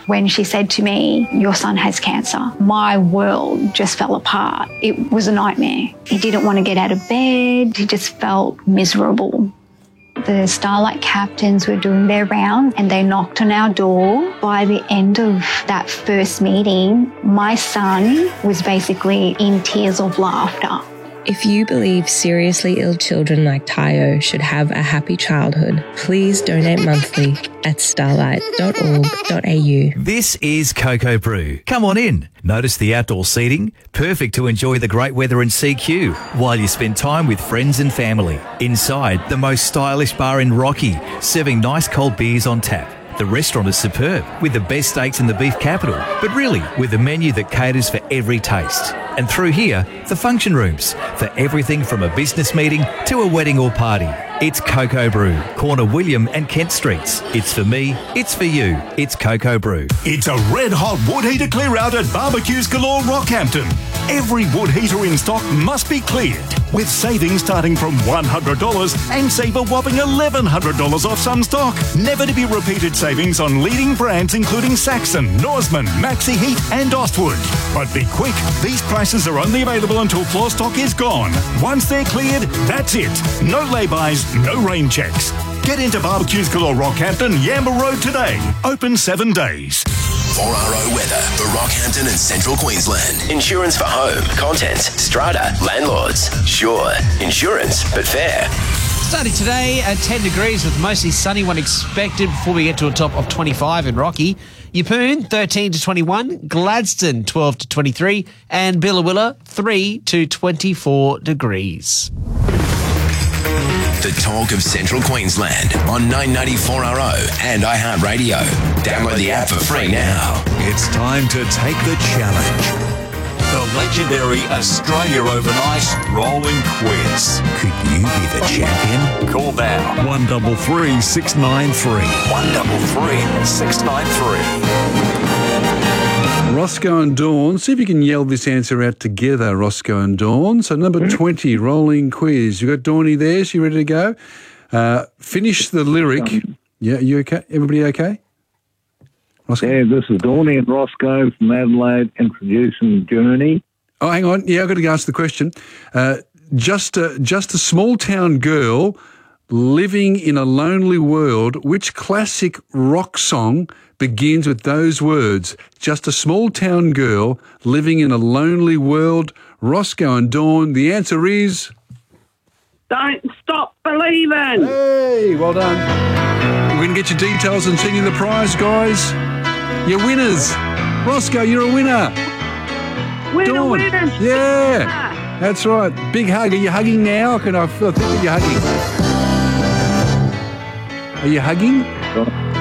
When she said to me, "Your son has cancer," my world just fell apart. It was a nightmare. He didn't want to get out of bed. He just felt miserable. The Starlight captains were doing their round and they knocked on our door. By the end of that first meeting, my son was basically in tears of laughter. If you believe seriously ill children like Tayo should have a happy childhood, please donate monthly at starlight.org.au. This is Cocoa Brew. Come on in. Notice the outdoor seating, perfect to enjoy the great weather in CQ while you spend time with friends and family. Inside, the most stylish bar in Rocky, serving nice cold beers on tap. The restaurant is superb, with the best steaks in the beef capital, but really with a menu that caters for every taste. And through here, the function rooms, for everything from a business meeting to a wedding or party. It's Cocoa Brew, corner William and Kent Streets. It's for me, it's for you, it's Cocoa Brew. It's a red-hot wood heater clear-out at Barbecues Galore Rockhampton. Every wood heater in stock must be cleared, with savings starting from $100 and save a whopping $1,100 off some stock. Never to be repeated savings on leading brands including Saxon, Norseman, Maxi Heat and Ostwood. But be quick, these prices are only available until floor stock is gone. Once they're cleared, that's it. No lay-bys, no rain checks. Get into Barbecues Galore Rockhampton, Yamba Road today. Open 7 days. 4RO weather for Rockhampton and Central Queensland. Insurance for home, contents, strata, landlords. Sure, insurance, but fair. Starting today at 10 degrees with mostly sunny one expected before we get to a top of 25 in Rocky. Yeppoon 13 to 21, Gladstone 12 to 23 and Billawilla 3 to 24 degrees. The talk of Central Queensland on 994RO and iHeartRadio. Download the app for free now. It's time to take the challenge. The legendary Australia Overnight Rolling Quiz. Could you be the champion? Call now 133 693. 133 693. Roscoe and Dawn. See if you can yell this answer out together, Roscoe and Dawn. So number 20, rolling quiz. You got Dawny there? She ready to go? Finish the lyric. Yeah, you okay? Everybody okay? Roscoe? Yeah, this is Dawny and Roscoe from Adelaide introducing Journey. Oh, hang on. Yeah, I've got to ask the question. Just a small town girl living in a lonely world. Which classic rock song begins with those words? Just a small town girl living in a lonely world. Roscoe and Dawn. The answer is... Don't Stop Believing. Hey, well done. We're going to get your details and send you the prize, guys. You're winners. Roscoe, you're a winner. Dawn. Winners. Yeah, that's right. Big hug. Are you hugging now? I think that you're hugging. Are you hugging?